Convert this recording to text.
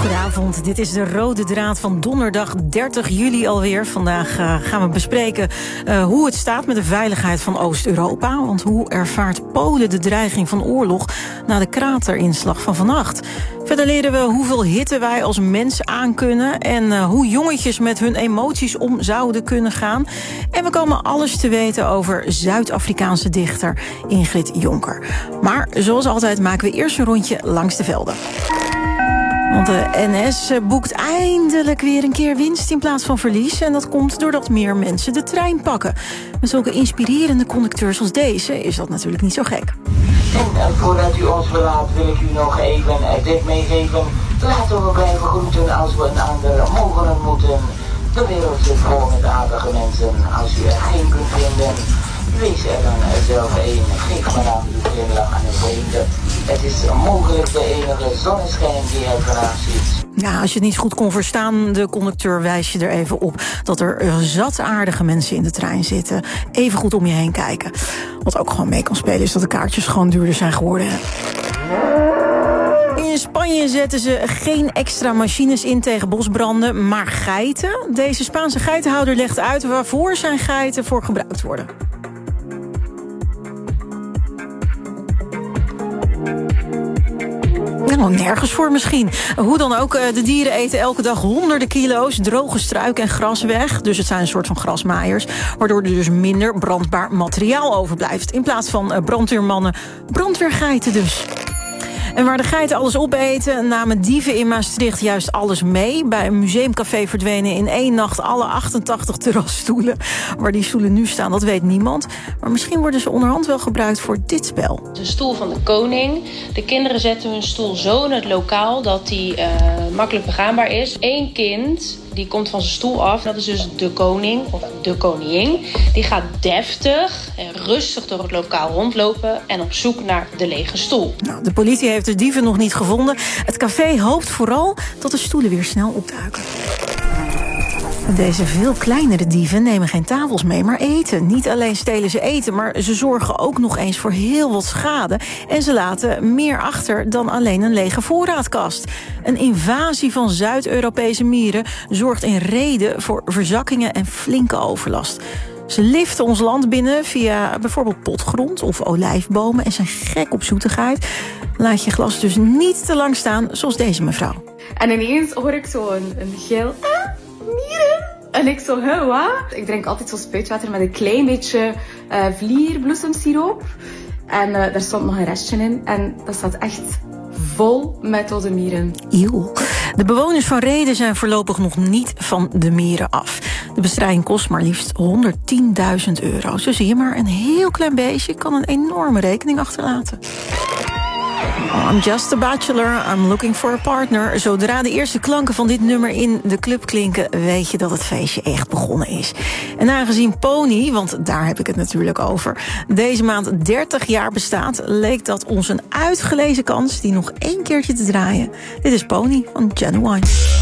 Goedenavond, dit is de rode draad van donderdag 30 juli alweer. Vandaag gaan we bespreken hoe het staat met de veiligheid van Oost-Europa. Want hoe ervaart Polen de dreiging van oorlog na de kraterinslag van vannacht? Verder leren we hoeveel hitte wij als mens aankunnen en hoe jongetjes met hun emoties om zouden kunnen gaan. En we komen alles te weten over Zuid-Afrikaanse dichter Ingrid Jonker. Maar zoals altijd maken we eerst een rondje langs de velden. Want de NS boekt eindelijk weer een keer winst in plaats van verlies. En dat komt doordat meer mensen de trein pakken. Met zulke inspirerende conducteurs als deze is dat natuurlijk niet zo gek. En voordat u ons verlaat wil ik u nog even dit meegeven. Laten we blijven groeten als we een ander mogen ontmoeten. De wereld zit vol met aardige mensen. Als u er geen kunt vinden, wees er dan zelf een. Geef maar aan uw glimlach aan de vrienden. Het is mogelijk de enige zonneschijn die hij vandaag ziet. Ja, als je het niet goed kon verstaan, de conducteur wijs je er even op dat er zat aardige mensen in de trein zitten. Even goed om je heen kijken. Wat ook gewoon mee kan spelen is dat de kaartjes gewoon duurder zijn geworden. In Spanje zetten ze geen extra machines in tegen bosbranden, maar geiten. Deze Spaanse geitenhouder legt uit waarvoor zijn geiten voor gebruikt worden. Nou, nergens voor misschien. Hoe dan ook, de dieren eten elke dag honderden kilo's droge struik en gras weg. Dus het zijn een soort van grasmaaiers. Waardoor er dus minder brandbaar materiaal overblijft. In plaats van brandweermannen, brandweergeiten dus. En waar de geiten alles opeten, namen dieven in Maastricht juist alles mee. Bij een museumcafé verdwenen in 1 nacht alle 88 terrasstoelen. Waar die stoelen nu staan, dat weet niemand. Maar misschien worden ze onderhand wel gebruikt voor dit spel. De stoel van de koning. De kinderen zetten hun stoel zo in het lokaal dat die makkelijk begaanbaar is. 1 kind die komt van zijn stoel af. Dat is dus de koning of de koningin. Die gaat deftig en rustig door het lokaal rondlopen en op zoek naar de lege stoel. Nou, de politie heeft de dieven nog niet gevonden. Het café hoopt vooral dat de stoelen weer snel opduiken. Deze veel kleinere dieven nemen geen tafels mee, maar eten. Niet alleen stelen ze eten, maar ze zorgen ook nog eens voor heel wat schade. En ze laten meer achter dan alleen een lege voorraadkast. Een invasie van Zuid-Europese mieren zorgt in Rheden voor verzakkingen en flinke overlast. Ze liften ons land binnen via bijvoorbeeld potgrond of olijfbomen en zijn gek op zoetigheid. Laat je glas dus niet te lang staan, zoals deze mevrouw. En ineens hoor ik zo een gil. Mieren! En ik zo, wat? Ik drink altijd zo spuitwater met een klein beetje vlierbloesemsiroop. En daar stond nog een restje in. En dat staat echt vol met dode mieren. Eeuw. De bewoners van Rheden zijn voorlopig nog niet van de mieren af. De bestrijding kost maar liefst €110.000. Zo zie je maar, een heel klein beestje kan een enorme rekening achterlaten. I'm just a bachelor, I'm looking for a partner. Zodra de eerste klanken van dit nummer in de club klinken, weet je dat het feestje echt begonnen is. En aangezien Pony, want daar heb ik het natuurlijk over, deze maand 30 jaar bestaat, leek dat ons een uitgelezen kans die nog 1 keertje te draaien. Dit is Pony van Genuine.